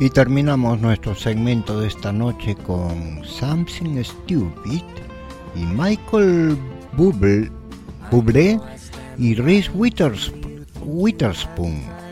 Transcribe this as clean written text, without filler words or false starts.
Y terminamos nuestro segmento de esta noche con Something Stupid y Michael Bublé y Reese Witherspoon